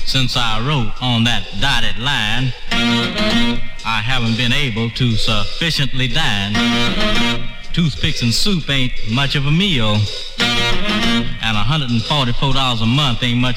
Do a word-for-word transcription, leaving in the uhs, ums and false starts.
since I wrote on that dotted line, I haven't been able to sufficiently dine. Toothpicks and soup ain't much of a meal, and one hundred forty-four dollars a month ain't much